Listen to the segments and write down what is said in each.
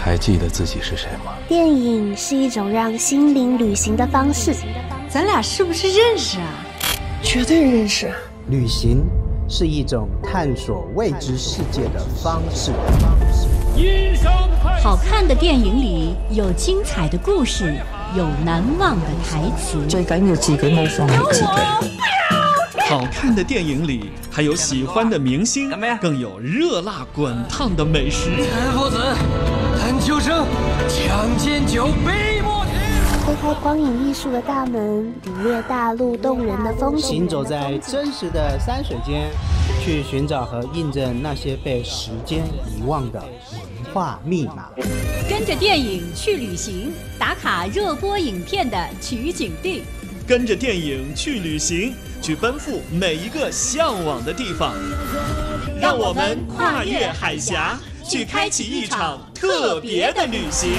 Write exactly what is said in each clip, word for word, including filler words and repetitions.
还记得自己是谁吗？ 电影是一种让心灵旅行的方式。 咱俩是不是认识啊？ 绝对认识。 旅行是一种探索未知世界的方式。 好看的电影里有精彩的故事，有难忘的台词。 最緊要自己冇放棄自己。 好看的電影裡還有喜歡的明星，更有熱辣滾燙的美食。 陳夫子，陳秋生，搶劍酒杯莫停。 推開光影藝術的大門，領略大陸動人的風景。 行走在真實的山水間，去尋找和印證那些被時間遺忘的文化密碼。 跟着電影去旅行，打卡熱播影片的取景地。 跟着電影去旅行，去奔赴每一個向往的地方，讓我們跨越海峽，去開啟一場特別的旅行。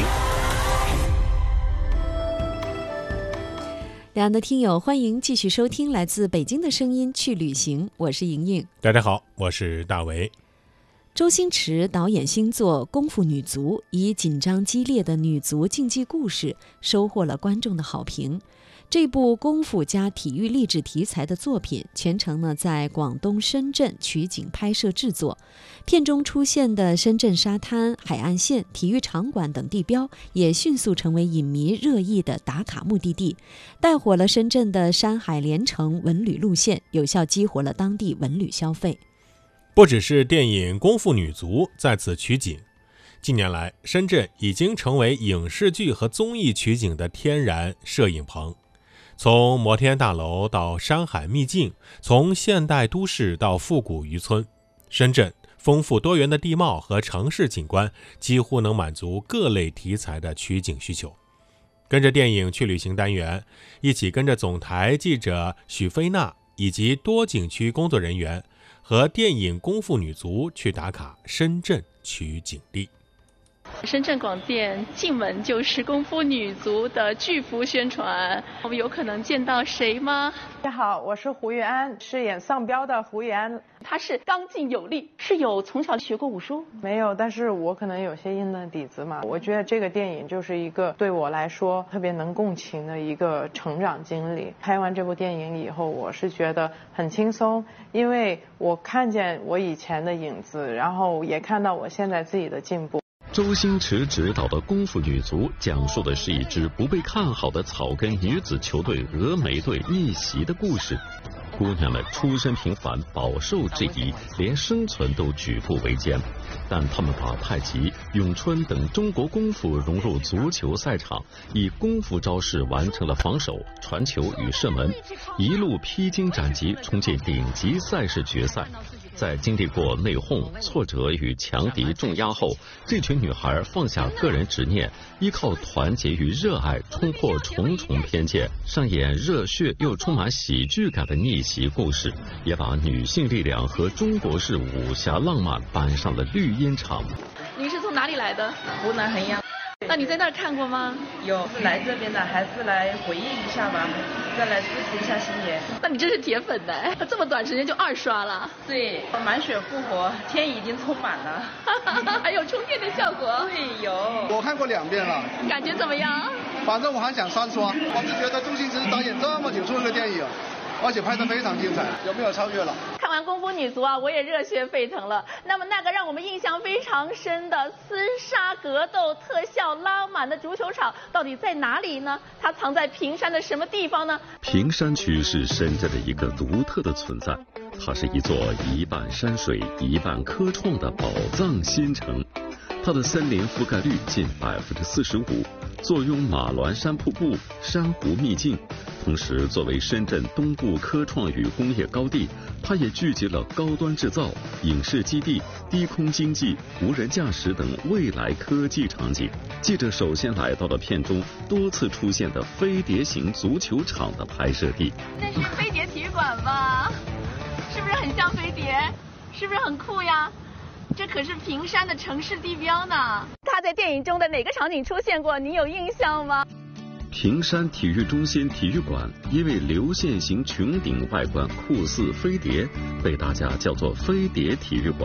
兩岸的聽友，歡迎繼續收聽來自北京的聲音去旅行，我是瑩瑩。 大家好，我是大為。 周星馳導演新作《功夫女足》，以緊張激烈的女足競技故事收穫了觀眾的好評。這部功夫加體育勵志題材的作品，全程呢在廣東深圳取景拍攝製作。片中出現的深圳沙灘、海岸線、體育場館等地標，也迅速成為影迷熱議的打卡目的地，帶火了深圳的山海連城文旅路線，有效激活了當地文旅消費。 不只是電影《功夫女足》在此取景，近年來深圳已經成為影視劇和綜藝取景的天然攝影棚。從摩天大樓到山海秘境，從現代都市到復古漁村，深圳豐富多元的地貌和城市景觀幾乎能滿足各類題材的取景需求。跟着電影去旅行單元，一起跟着總台記者許菲娜以及多景區工作人員和電影《功夫女足》去打卡深圳取景地。 深圳廣電進門就是功夫女足的巨幅宣傳，我們有可能見到誰嗎？ 大家好，我是胡玉安，飾演喪彪的胡玉安。 她是剛勁有力，是有從小學過武術？ 沒有，但是我可能有些硬的底子嘛。我覺得這個電影就是一個對我來說特別能共情的一個成長經歷。拍完這部電影以後，我是覺得很輕鬆，因為我看見我以前的影子，然後也看到我現在自己的進步。 周星馳執導的《功夫女足》講述的是一支不被看好的草根女子球隊峨眉隊逆襲的故事。姑娘們出身平凡，飽受質疑，連生存都舉步維艱。但他們把太極、詠春等中國功夫融入足球賽場，以功夫招式完成了防守、傳球與射門，一路披荊斬棘，衝進頂級賽事決賽。在經歷過內訌、挫折與強敵重壓後，這群女孩放下個人執念，依靠團結與熱愛，衝破重重偏見，上演熱血又充滿喜劇感的逆襲故事，也把女性力量和中國式武俠浪漫搬上了綠茵場。 你是從哪裡來的？ 湖南衡陽。 那你在那兒看過嗎？ 有，是來這邊的，還是來回憶一下吧，再來支持一下星爺。 那你真是鐵粉呢，這麼短時間就二刷了。 對，滿血復活，天已經充滿了， 還有充電的效果。 對，有。 我看過兩遍了， 感覺怎麼樣？ 反正我還想三刷。我是覺得周星馳導演這麼久出了個電影，而且拍得非常精彩，有沒有超越了？ 看完《功夫女足》啊，我也熱血沸騰了。那麼那個讓我們印象非常深的廝殺格鬥、特效拉滿的足球場到底在哪裡呢？它藏在坪山的什麼地方呢？ 坪山區是深圳的一個獨特的存在，它是一座一半山水、一半科創的寶藏新城。它的森林覆蓋率近百分之四十五，坐擁馬巒山瀑布、珊瑚秘境。同時，作為深圳東部科創與工業高地，它也聚集了高端製造、影視基地、低空經濟、無人駕駛等未來科技場景。記者首先來到了片中多次出現的飛碟型足球場的拍攝地。 這是飛碟體育館吧？是不是很像飛碟？是不是很酷呀？這可是坪山的城市地標呢。它在電影中的哪個場景出現過？你有印象嗎？ 坪山體育中心體育館因為流線型穹頂外觀酷似飛碟，被大家叫做飛碟體育館。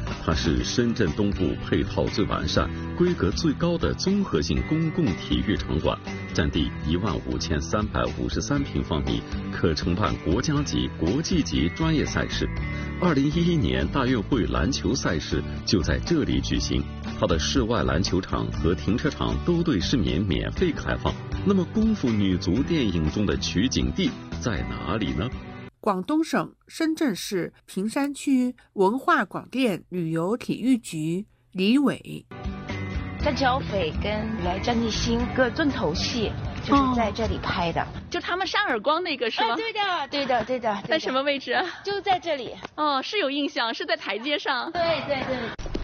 它是深圳东部配套最完善、规格最高的综合性公共体育场馆，占地一万五千三百五十三平方米，可承办国家级、国际级专业赛事。二零一一年大运会篮球赛事就在这里举行，它的室外篮球场和停车场都对市民免费开放。那么，功夫女足电影中的取景地在哪里呢？ 广东省深圳市坪山区文化广电旅游体育局李伟。 张小斐跟来张艺兴个重头戏就是在这里拍的，哦、 就他们扇耳光那个是吗？ 啊、对的，对的，对的。 在什么位置？ 就在这里。 哦，是有印象，是在台阶上。 对对对。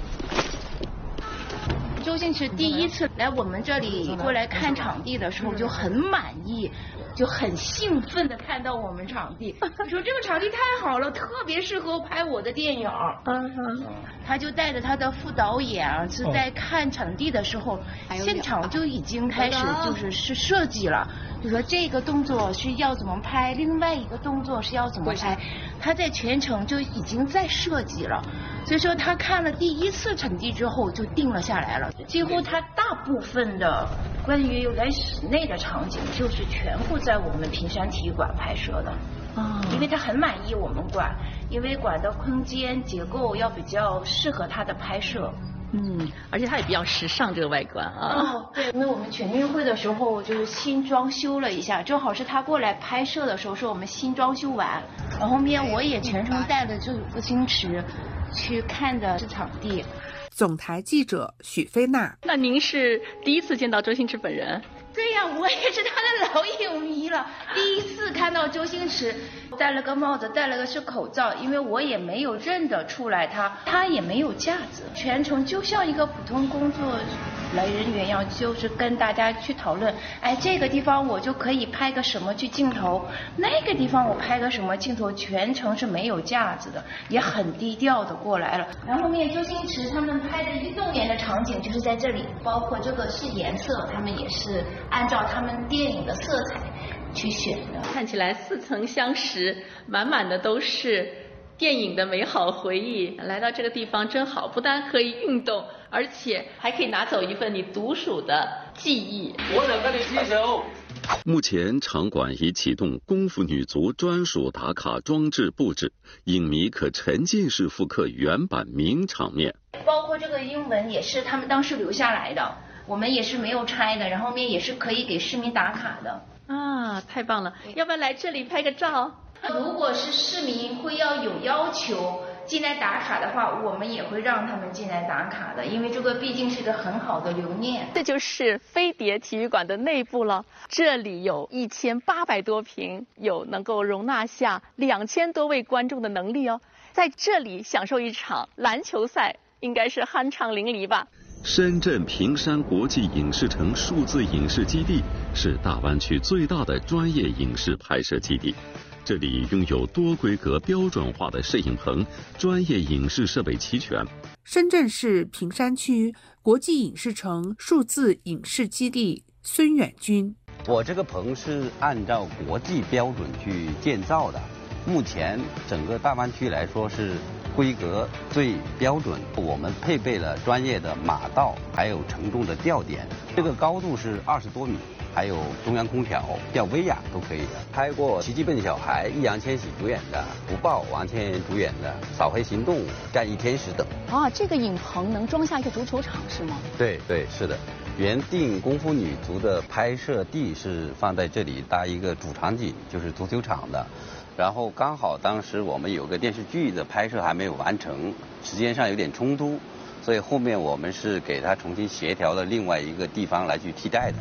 周星驰第一次来我们这里过来看场地的时候就很满意，就很兴奋的看到我们场地，他说这个场地太好了，特别适合拍我的电影。嗯哼，他就带着他的副导演啊，是在看场地的时候，现场就已经开始就是是设计了，就说这个动作是要怎么拍，另外一个动作是要怎么拍，他在全程就已经在设计了。所以说他看了第一次场地之后就定了下来了，几乎他大部分的关于来室内的场景就是全部在我们坪山体育馆拍摄的。哦，因为他很满意我们馆，因为馆的空间结构要比较适合他的拍摄。 嗯，而且它也比较时尚，这个外观啊。 哦，对，因为我们全运会的时候就是新装修了一下，正好是他过来拍摄的时候是我们新装修完，然后面我也全程带了这周星驰去看的这场地。 总台记者许飞娜。 那您是第一次见到周星驰本人？ 对呀、啊，我也是他的老影迷了。第一次看到周星驰，戴了个帽子，戴了个是口罩，因为我也没有认得出来他，他也没有架子，全程就像一个普通工作来人员一样，就是跟大家去讨论，哎，这个地方我就可以拍个什么去镜头，那个地方我拍个什么镜头，全程是没有架子的，也很低调的过来了。然后面周星驰他们拍的运动员的场景就是在这里，包括这个是颜色，他们也是按照他们电影的色彩去选的。 看起来似曾相识，满满的都是电影的美好回忆。来到这个地方真好，不但可以运动，而且还可以拿走一份你独属的记忆。 我想跟你踢球。 目前场馆已启动功夫女足专属打卡装置布置，影迷可沉浸式复刻原版名场面。 包括这个英文也是他们当时留下来的，我们也是没有拆的，然后面也是可以给市民打卡的。 啊，太棒了！要不要来这里拍个照？ 如果是市民会要有要求进来打卡的话，我们也会让他们进来打卡的，因为这个毕竟是个很好的留念。 这就是飞碟体育馆的内部了，这里有一千八百多平，有能够容纳下两千多位观众的能力哦。在这里享受一场篮球赛，应该是酣畅淋漓吧。 深圳坪山国际影视城数字影视基地是大湾区最大的专业影视拍摄基地，这里拥有多规格标准化的摄影棚，专业影视设备齐全。 深圳市坪山区国际影视城数字影视基地孙远军。 我这个棚是按照国际标准去建造的，目前整个大湾区来说是规格最标准，我们配备了专业的马道，还有承重的吊点，这个高度是二十多米，还有中央空调、吊威亚都可以的。拍过《奇迹笨小孩》易烊千玺主演的，《不报》王千源主演的，《扫黑行动》战役天使等。 啊，这个影棚能装下一个足球场是吗？ 对对，是的。原定功夫女足的拍摄地是放在这里搭一个主场景，就是足球场的。然后刚好当时我们有个电视剧的拍摄还没有完成，时间上有点冲突，所以后面我们是给他重新协调了另外一个地方来去替代的。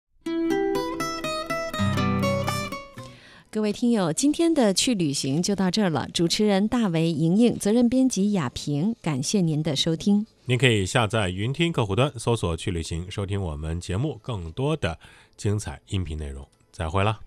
各位听友，今天的去旅行就到这儿了。主持人大为、莹莹，责任编辑雅萍，感谢您的收听。 您可以下载云听客户端，搜索去旅行，收听我们节目更多的精彩音频内容。再会了。